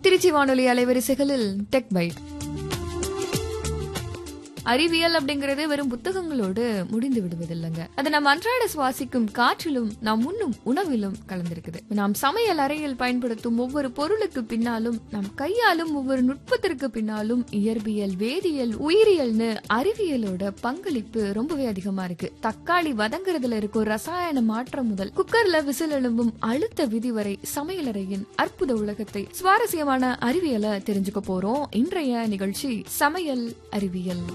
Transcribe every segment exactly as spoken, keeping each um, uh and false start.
திருச்சி வானொலி அலைவரிசைகளில் tech byte. அறிவியல் அப்படிங்கறது வெறும் புத்தகங்களோடு முடிந்து விடுவதில்லைங்க. அது நம் அன்றாட சுவாசிக்கும் காற்றிலும் நாம் உண்ணும் உணவிலும் கலந்திருக்குது. நாம் சமையல் அறையில் பயன்படுத்தும் ஒவ்வொரு பொருளுக்கு பின்னாலும், நம் கையாலும் ஒவ்வொரு நுட்பத்திற்கு பின்னாலும் இயற்பியல், வேதியியல், உயிரியல்னு அறிவியலோட பங்களிப்பு ரொம்பவே அதிகமா இருக்கு. தக்காளி வதங்குறதுல இருக்கும் ரசாயன மாற்றம் முதல் குக்கர்ல விசில் எழும்பும் அழுத்த விதி வரை சமையலறையின் அற்புத உலகத்தை சுவாரஸ்யமான அறிவியலை தெரிஞ்சுக்க போறோம். இன்றைய நிகழ்ச்சி சமையல் அறிவியல்.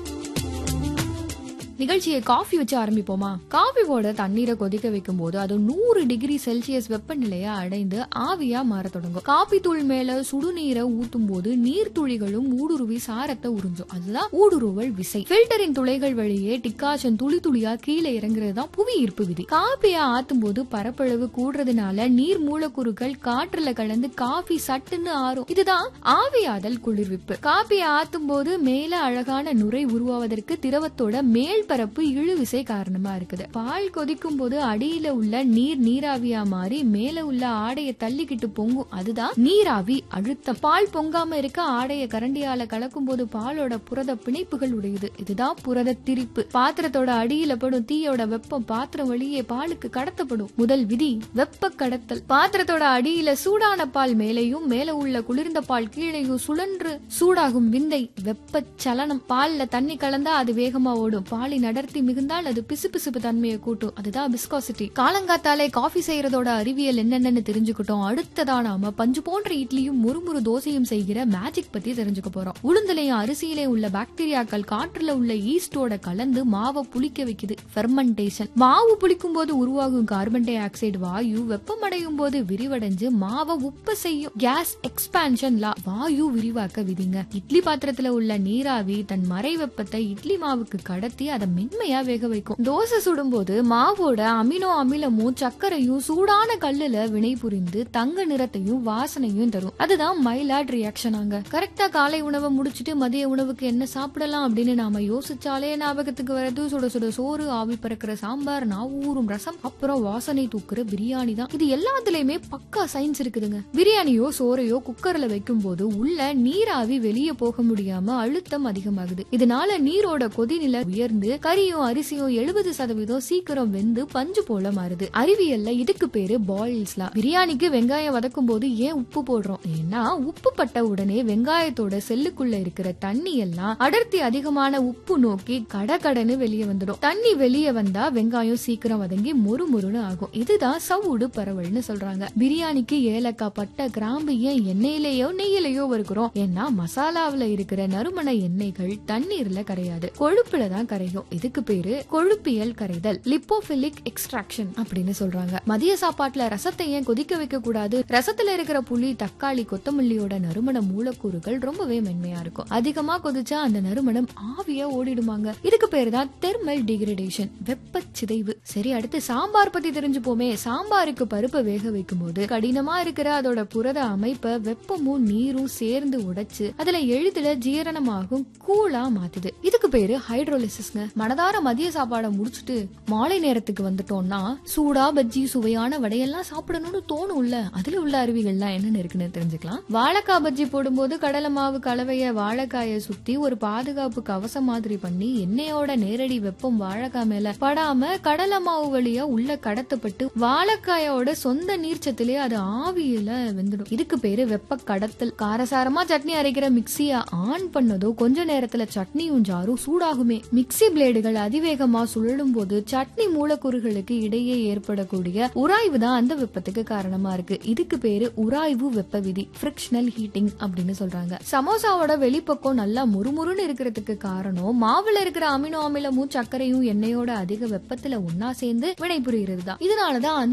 நிகழ்ச்சியை காஃபி வச்சு ஆரம்பிப்போமா? காஃபியோட தண்ணீரை கொதிக்க வைக்கும் போது அது நூறு டிகிரி செல்சியஸ் வெப்பநிலைய அடைந்து ஆவியா மாற தொடங்கும். காபி தூள் மேல சுடுநீரை ஊத்தும் போது நீர்த்துளிகளும் ஊடுருவி சாரத்தை உறிஞ்சும். அதுதான் ஊடுருவல் விசை. பில்டரின் துளைகள் வழியே டிகாஷன் துளி துளியா கீழே இறங்குறது தான் புவி ஈர்ப்பு விதி. காபியா ஆத்தும் போது பரப்பளவு கூடுறதுனால நீர் மூலக்கூறுகள் காற்றுல கலந்து காஃபி சட்டுன்னு ஆறும். இதுதான் ஆவியாதல் குளிர்விப்பு. காபியை ஆத்தும் போது மேல அழகான நுரை உருவாவதற்கு திரவத்தோட மேல் பரப்பு இழுவிசை காரணமா இருக்குது. பால் கொதிக்கும் போது அடியில உள்ள நீர் நீராவியா மாறி மேல உள்ள ஆடையை தள்ளிக்கிட்டு பொங்கும். அதுதான் நீராவி அழுத்தம். பால் பொங்காம இருக்க ஆடைய கரண்டியால கலக்கும் போது பாலோட புரத பிணைப்புகள் உடையுது. இதுதான் புரத திரிப்பு. பாத்திரத்தோட அடியில படும் தீயோட வெப்பம் பாத்திரம் வழியே பாலுக்கு கடத்தப்படும். முதல் விதி வெப்ப கடத்தல். பாத்திரத்தோட அடியில சூடான பால் மேலையும் மேல உள்ள குளிர்ந்த பால் கீழையும் சுழன்று சூடாகும் விந்தை வெப்ப சலனம். பால்ல தண்ணி கலந்தா அது வேகமா ஓடும். பாலின் அடர்த்தி மிகுந்தால் அது பிசுபிசுப்பு தன்மையை கூட்டும். அதுதான் விஸ்காசிட்டி. காலங்காத்தாலே காஃபி செய்யறதோட அறிவியல் என்னென்னு தெரிஞ்சுக்கிட்டோம். அடுத்ததா நாம பஞ்சு போன்ற இட்லியும் முறுமுறு தோசையும் செய்கிற மேஜிக் பத்தி தெரிஞ்சுக்க போறோம். உளுந்துலையும் அரிசியிலையும் உள்ள பாக்டீரியாக்கள் காற்றுல உள்ள ஈஸ்டோட கலந்து மாவை புளிக்க வைக்குது. ஃபெர்மெண்டேஷன். மாவு புளிக்கும் போது உருவாகும் கார்பன் டை ஆக்சைடு வாயு வெப்பமடையும் போது விரிவடைஞ்சு மாவை உப்ப செய்யும். கேஸ் எக்ஸ்பான்ஷன் லா. வாயு விரிவாக்க விதிங்க. இட்லி பாத்திரத்துல உள்ள நீராவி தன் மறை வெப்பத்தை இட்லி மாவுக்கு கடத்தி அதை மென்மையா வேக வைக்கும். தோசை சுடும் போது மாவோட அமினோ அமிலமும் சர்க்கரையும் சூடான கல்லுல வினை புரிந்து தங்க நிறத்தையும் வாசனையும் தரும். அதுதான் மைலாட் ரியாக்ஷன். ஆங்க கரெக்டா காலை உணவை முடிச்சிட்டு மதிய உணவுக்கு என்ன சாப்பிடலாம் அப்படின்னு நாம யோசிச்சாலே ஞாபகத்துக்கு வரது சுட சுட சோறு, ஆவி பறக்கிற சாம்பார், நாவூரும் ரசம், அப்புறம் வாசனை தூக்குற பிரியாணி தான். இது எல்லாத்துலயுமே பக்கா சயின்ஸ் இருக்குதுங்க. பிரியாணியோ சோறையோ குக்கர்ல வைக்கும் போது உள்ள நீராவி வெளியே போக முடியாம அழுத்தம் அதிகமாகுது. இதனால நீரோட கொதிநிலை உயர்ந்து கறியும் அரிசியும் எழுபது சதவீதம் சீக்கிரம் வெந்து பஞ்சு போல மாறுது. அறிவியல்ல இதுக்கு பேரு பாயில்ஸ் லா. பிரியாணிக்கு வெங்காயம் வதக்கும் போது ஏன் உப்பு போடுறோம்? ஏன்னா உப்பு பட்ட உடனே வெங்காயத்தோட செல்லுக்குள்ள இருக்கிற தண்ணி எல்லாம் அடர்த்தி அதிகமான உப்பு நோக்கி கடகடன்னு வெளியே வந்துடும். தண்ணி வெளியே வந்தா வெங்காயம் சீக்கிரம் வதங்கி மொறு மொறுன்னு ஆகும். இதுதான் சவுடு பரவல்னு சொல்றாங்க. பிரியாணிக்கு ஏலக்காய், பட்டை, கிராம்பு ஏன் எண்ணெயிலேயோ நெய்யிலேயோ வறுக்கிறோம்? ஏன்னா மசாலாவில இருக்கிற நறுமண எண்ணெய்கள் தண்ணீர்ல கரையாது, கொழுப்புல தான் கரையும். இதுக்கு பேரு கொழுப்பியல் கரைதல், லிப்போபிலிக் எக்ஸ்ட்ராக்ஷன் அப்படின்னு சொல்றாங்க. மதிய சாப்பாட்டுல ரசத்தை ஏன் கொதிக்க வைக்க கூடாது? ரசத்துல இருக்கிற புளி, தக்காளி, கொத்தமல்லியோட நறுமண மூலக்கூறுகள் ரொம்பவே மென்மையா இருக்கும். அதிகமா கொதிச்சா அந்த நறுமணம் ஆவியா ஓடிடுமாங்க. இதுக்கு பேரு தான் தெர்மல் டிகிரடேஷன், வெப்ப சிதைவு. சரி, அடுத்து சாம்பார் பத்தி தெரிஞ்சுப்போமே. சாம்பாருக்கு பருப்பை வேக வைக்கும் போது கடினமா இருக்கிற அதோட புரத அமைப்பை வெப்பமும் நீரும் சேர்ந்து உடைச்சு அதுல எளிதில ஜீரணமாகும் கூழா மாத்துது. இதுக்கு பேரு ஹைட்ரோலிசிஸ்ங்க. மனதார மதிய சாப்பாடை முடிச்சுட்டு மாலை நேரத்துக்கு வந்துட்டோம்னா சூடா பஜ்ஜி, சுவையான வடையெல்லாம் சாப்பிடணும்னு தோணும்ல. அதுல உள்ள அறிவிகள்லாம் என்னன்னு இருக்குன்னு தெரிஞ்சுக்கலாம். வாழைக்காய் பஜ்ஜி போடும்போது கடலை மாவு கலவைய வாழைக்காய சுத்தி ஒரு பாதுகாப்பு கவசம் மாதிரி பண்ணி எண்ணெயோட நேரடி வெப்பம் வாழைக்காய் மேல படாம கடலை மாவு வழியா உள்ள கடத்தப்பட்டு வாழைக்காயோட சொந்த நீர்ச்சத்திலே அது ஆவியில வெந்துடும். இதுக்கு பேரு வெப்ப கடத்தல். காரசாரமா சட்னி அரைக்கிற மிக்சிய ஆன் பண்ணதோ கொஞ்ச நேரத்துல சட்னியும் ஜாரும் சூடாகுமே. மிக்சி பிளேடுகள் அதிவேகமா சுழலும் போது சட்னி மூலக்கூறுகளுக்கு இடையே ஏற்படக்கூடிய உராய்வு தான் அந்த வெப்பத்துக்கு காரணமா இருக்கு. இதுக்கு பேரு உராய்வு வெப்ப விதி, ஃபிரிக்ஷனல் ஹீட்டிங் அப்படின்னு சொல்றாங்க. சமோசாவோட வெளிப்பக்கம் நல்லா முறுமுறுன்னு இருக்கிறதுக்கு காரணம் மாவுல இருக்கிற அமினோ அமிலமும் சர்க்கரையும் எண்ணெயோட அதிக வெப்பத்துல ஒன்னா சேர்ந்து வினை புரிகிறது தான். இதனாலதான்